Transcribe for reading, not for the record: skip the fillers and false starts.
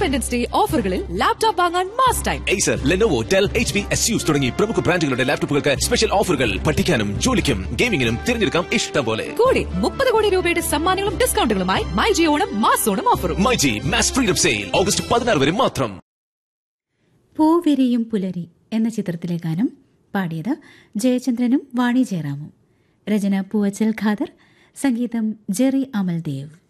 Independence day ഓഫറുകളിൽ laptop വാങ്ങാൻ mass time. Acer, Lenovo, Dell, HP, Asus തുടങ്ങി പ്രമുഖ ബ്രാൻഡുകളുടെ ലാപ്ടോപ്പുകൾക്ക് സ്പെഷ്യൽ ഓഫറുകൾ. പഠിക്കാനും ജോലിക്കും ഗെയിമിംഗിനും തിരഞ്ഞെടുക്കാം ഇഷ്ടം പോലെ. കൂടെ 30 കോടി രൂപയുടെ സമ്മാനങ്ങളും ഡിസ്കൗണ്ടുകളുമായി മൈജി ഓണം മാസ് ഓണം ഓഫറും. MyG mass freedom sale August 16 വരെ മാത്രം. പൂവിരിയും പുലരി എന്ന ചിത്രത്തിലെ ഗാനം പാടിയത് ജയചന്ദ്രനും വാണി ജയറാമും. രചന പൂവച്ചൽ ഖാദർ, സംഗീതം ജെറി അമൽദേവ്.